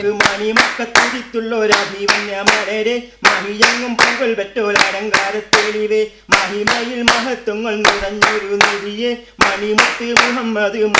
മണിമക്കത്തുതിത്തുള്ളൊരഭിമന്യ മലരെ മഹിയങ്ങും പൂകൾ പെറ്റോലലങ്കാരത്തേളിവേ മഹിമയിൽ മഹത്വങ്ങൾ നിറഞ്ഞൊരു നിധിയെ മണിമുത്ത് മുഹമ്മദ്